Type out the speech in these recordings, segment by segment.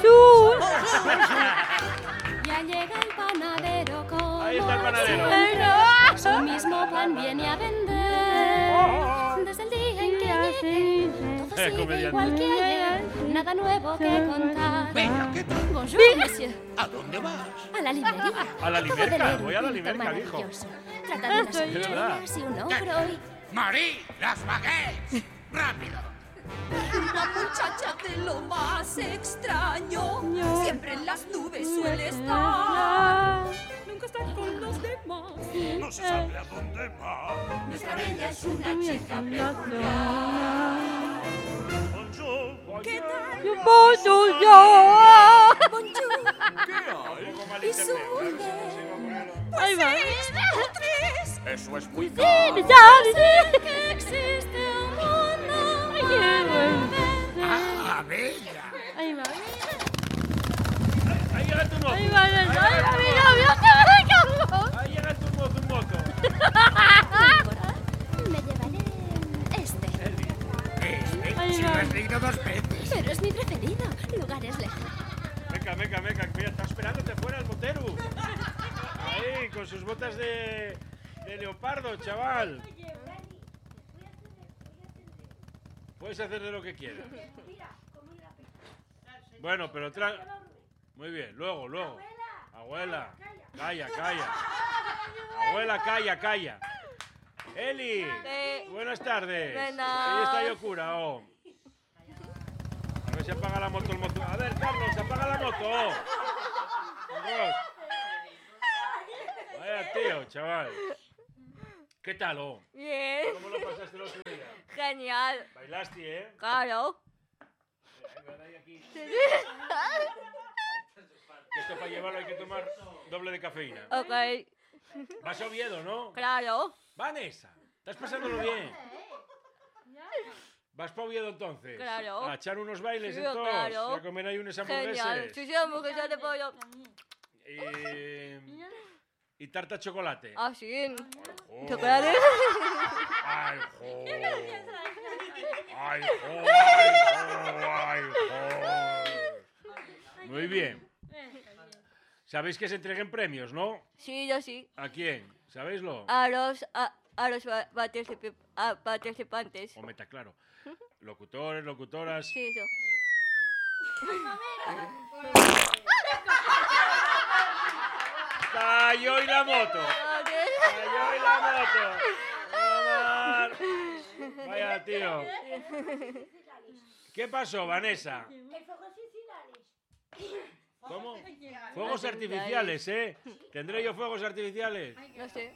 ¡Bonjour! Ya llega el panadero como Ahí está el panadero. su mismo pan viene a vender. Desde el día en que llegué, todo sigue comediante. igual que ayer. Nada nuevo que contar. Venga, ¿qué tal? Bonjour, monsieur. ¿A dónde vas? A la librería. A la Acabo de limerca, leer un voy a la cuento limerca, dijo. maravilloso. Trata de unas Es verdad. habichuelas y un ogro y... Marí, las baguettes. ¡Rápido! Una muchacha de lo más extraño. Siempre en las nubes suele estar. Nunca está con los demás. No se sabe a dónde va. Nuestra bella es una chica peculiar. Bonjour. ¿Qué tal? Bonjour, yo. Bonjour. ¿Qué hay? Un poco mal Y su internet. mujer. Ahí va. Es tres. Eso es muy Sí, caro. me sabe, sí. Que existe un mundo Ay, qué bueno. ¡Ah, bella! Ahí va. Ahí llega tu moto. Ahí va, mi novio. ¡Qué Ahí llega tu moto. Me llevaré este. Ahí Si va. lo has leído 2 veces. Pero es mi preferido. Lugares lejanos. Venga, mira, está esperándote fuera el motero. Ahí, con sus botas de leopardo, chaval. Puedes hacer de lo que quieras. Bueno, pero muy bien, luego. Abuela, calla. Abuela, calla. Eli, buenas tardes. Buenas. Ahí está Yokura, oh. A ver si apaga la moto el mozo. A ver, Carlos, apaga la moto. Oh. Dios. Vaya tío, chaval. ¿Qué tal, oh? Bien. ¿Cómo lo pasaste el otro día? Genial. Bailaste, ¿eh? Claro. Ven aquí. Que esto para llevarlo hay que tomar doble de cafeína. Ok. Vas a Oviedo, ¿no? Claro. Vanessa, estás pasándolo bien. ¿Vas para Oviedo entonces? Claro. A echar unos bailes Sí, entonces. claro. A comer ahí unos Genial. hamburgueses. Sí, hamburguesas de pollo. Y tarta de chocolate. Ah, sí. Oh. Chocolate. Ay, jo. Ay, jo. Muy bien. Sabéis que se entreguen premios, ¿no? Sí, yo sí. ¿A quién? ¿Sabéislo? A los participantes. O meta claro. Locutores, locutoras. Sí, eso. ¡Cayó y la moto! ¡Cayó y la moto! Omar. Vaya, tío. ¿Qué pasó, Vanessa? ¿Cómo? Fuegos artificiales, ¿eh? ¿Tendré yo fuegos artificiales? No sé.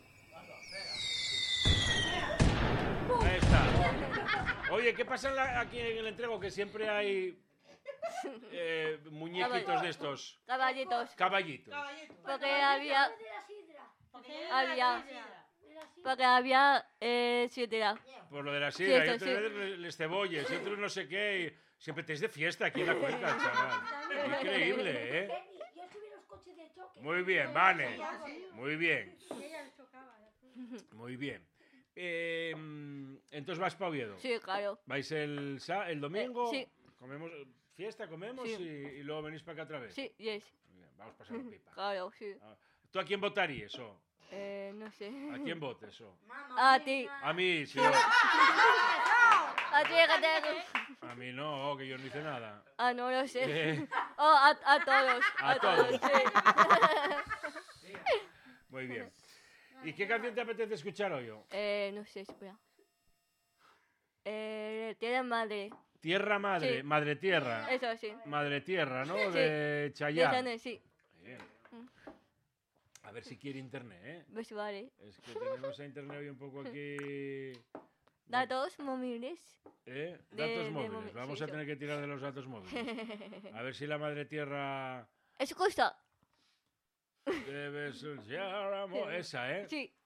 Ahí está. Oye, ¿qué pasa aquí en el entrego? Que siempre hay muñequitos de estos. Caballitos. Caballitos. Porque había sidra. Por lo de la sidra, Sí, y eso otras veces les cebolles, y otros no sé qué. Y siempre te es de fiesta aquí en la cuenca, chaval. Increíble, ¿eh? Muy bien, Vane. Muy bien. Muy bien. Entonces vas para Oviedo. Sí, claro. ¿Vais el domingo? Sí. Comemos fiesta, comemos Sí. y luego venís para acá otra vez. Sí, yes. Muy bien, vamos pasando pipa. Claro, sí. Ah, ¿tú a quién votarías, eso? No sé. ¿A quién votes, eso? A ti. A mí, sí. A ti, que te... A mí no, que yo no hice nada. Ah, no lo sé. Eh, Oh, a todos. A todos. Sí. Muy bien. ¿Y qué canción te apetece escuchar hoy? No sé, espera. Tierra madre. Tierra Madre, Sí. Madre Tierra. Eso sí. Madre Tierra, ¿no? Sí. De Ya Chayanne. saben, sí. Bien. A ver si quiere internet, ¿eh? Pues vale. Es que tenemos a internet hoy un poco aquí... Datos móviles. ¿Eh? de Datos móviles. móvil, Vamos sí, a eso. tener que tirar de los datos móviles. A ver si la Madre Tierra... Eso cuesta. Debe ser amor. Esa, ¿eh? Sí.